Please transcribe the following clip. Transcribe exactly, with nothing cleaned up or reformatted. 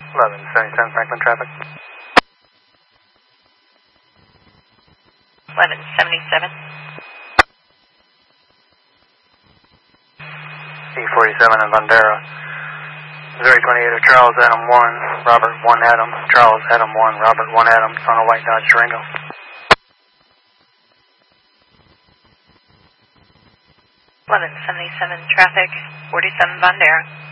eleven seventy-seven Franklin traffic. eleven seventy-seven. C forty-seven in Bandera. Missouri twenty-eight of Charles Adam one, Robert one Adam, Charles Adam one, Robert one Adam, on a white Dodge Durango. eleven seventy-seven traffic, forty-seven Bandera.